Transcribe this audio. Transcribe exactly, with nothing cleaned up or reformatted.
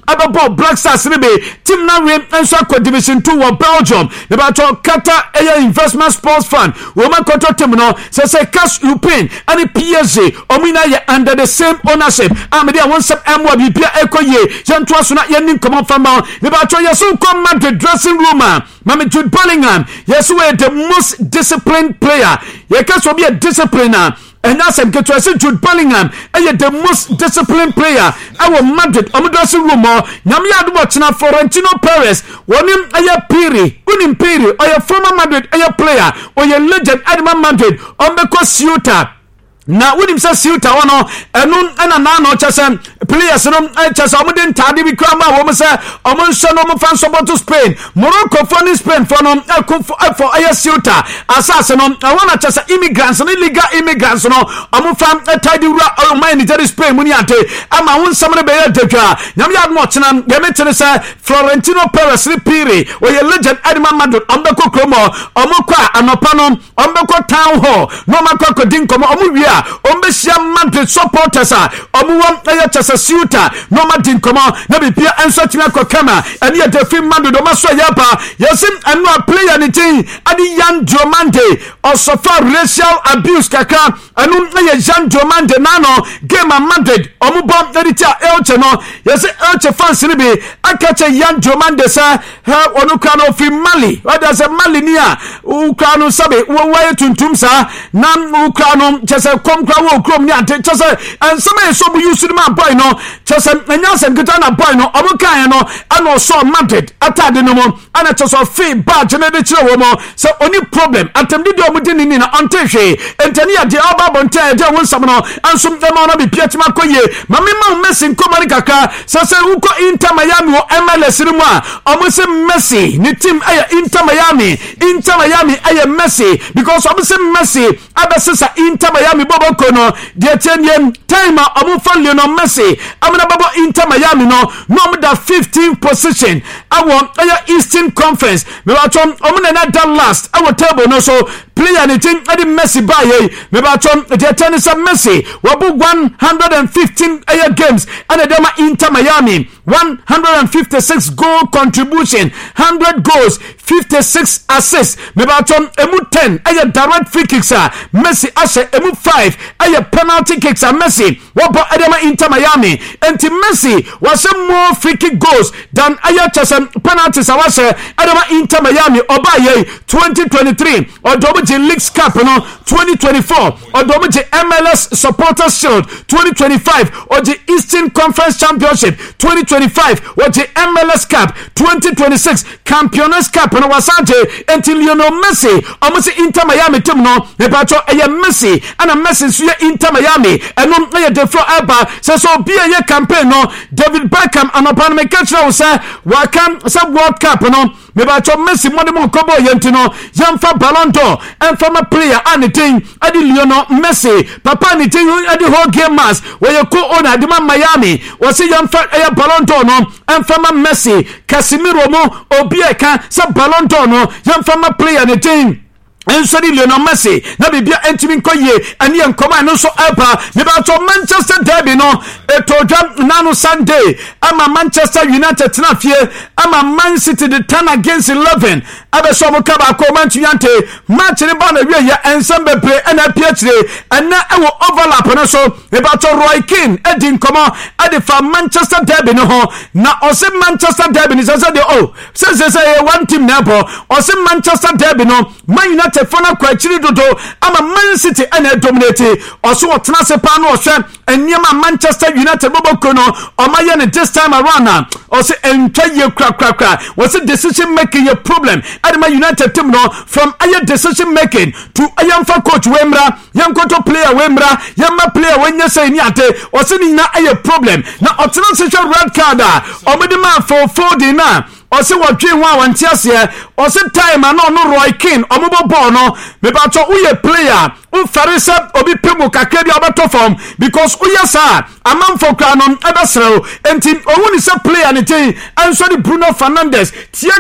ababo Black Stars ne be team na we enso akọ Division two wo Belgium ne ba to Qatar Air Investment Sports Fund wo makoto team no se se cash Ukraine and P S G omina ye under the same ownership amede won sep amwa bibia ekoye yanto aso na ye nin come from ne ba to yeso come Madrid dressing room Mama Jude Bellingham yeso we the most disciplined player ye can so be a discipliner. And that's him get to Jude Bellingham and the most disciplined player our Madrid on the dressing room Nyamiadu watching Florentino Perez one him a Piri unim Piri or your former Madrid a player or your legend Edman Madrid on the Ceuta. Na wonim sa Ceuta wono enu ena na no chese players no chese omuden tade bi krama wo mo se omon hye no mo fan support to Spain Morocco for ni Spain for no for aye Ceuta asase no wona chese immigrants no illegal immigrants no omon fan tade wura o man ni tade Spain muni ante ama won samre be yadwa nyam yad mo chena ye metere se Florentino Perez ni Piri o ye legend Edman Madrid ombeko kromo omokwa anopa no ombeko town hall no makwa kodin komo omu wi Ombeshia Madrid supporters are Omuwam Ayachasa Ceuta no Martin Koma Nabi Pia and such Mako Kama and yet the film Madrid Omaso Yapa Yasim and no player anything Adi Yan Diomande or so far racial abuse Kaka and Unaya Jan Diomande Nano Game of Madrid Omubom Edita Elchano Yes Elche fans Nibi I catch a Yan Diomande sa her Onukano fi Mali what does a Mali near Ukano Sabe Why Tuntumsa Nam Ukano just a Komkra wo krom ni ante chese and some so bu use ma boy no chese nyansa ngita na boy no obukan no ana so Madrid atade no mo ana chese fee badge na de chire wo mo so oni problem atemdi de omudi ni na ante hwe entani ade oba bonte de won sam no ansum de ma no be piatima koye ma me ma Messi nkomari kaka sese uko Inter Miami wo M L S ni mu a omo se Messi ni team aya Inter Miami Inter Miami aya Messi because omo se Messi abesesa Inter Miami Bobo Kono, the Italian timer, Amufa Lionel Messi, Amina Bobo Inter Miami, no, no, that fifteenth position. I want our Eastern Conference. We are on Omina that last. Our table, no, so play anything. I didn't Messi by ye. We are on the tennis of Messi. Wabu one hundred fifteen air games, and a Dema Inter Miami, one hundred fifty-six goal contribution, one hundred goals, fifty-six assists. We are on Emu ten, air direct free kicks, Messi, Ashe, Emu five, aye penalty kicks are Messi. What about Edema Inter Miami? And Messi was more free kick goals than aye chasem penalties. I was Edema Inter Miami. Obaye twenty twenty-three or W G Leagues Cup no twenty twenty-four or W G M L S Supporters Shield twenty twenty-five or the Eastern Conference Championship twenty twenty-five or the M L S Cup twenty twenty-six Campeones Cup no wasante until Lionel Messi almost Inter Miami team no nebacho aye Messi and a Messi so Inter Miami and no na the floor eba so so be a campaign no David Beckham and upon me catch now say welcome some World Cup no me ba cho Messi mo de mo kobo yenti no yamfa Ballon d'Or and from a player anything adi Lionel Messi papa anything adi whole game mass where you co owner di man Miami was say yamfa e Ballon d'Or no and from a Messi Casemiro mo obi e kan say Ballon d'Or no yamfa ma player anything and so Lionel Messi na bibia entimi koye ani enkoma no so eba me ba to Manchester derby no etodwa nano Sunday ama Manchester United na fie ama Man City the turn against eleven abeso mo kaba ko Manchester match ni ba na wie ya ensemble play na pietire and na e wo overlap no so me ba to Roy Keane edi nkoma edi fa Manchester derby no ho na o se Manchester derby ni say say oh say say say one team na bo o se Manchester derby no Man United Tefona kwa chiri dodo ama Man City ene dominate oso otena se pa no ohwe eniema Manchester United boboko no omaye ne this time around o se entwaye kra kra kra was it decision making a problem Adama United team no from aye decision making to ayamfa coach Wemra yankoto player Wemra yamma player wenye say ni ate o se ni na aye problem na otena se red card omede ma for four day na o se wodwe ho a wanti ase o se time na no Roy Keane omobo ball no me ba to uye player u farisa obi pemu kakra bi obato form because uye sa amanfo kra no ebesrew enti owuni se player ne tin anso di Bruno Fernandes tie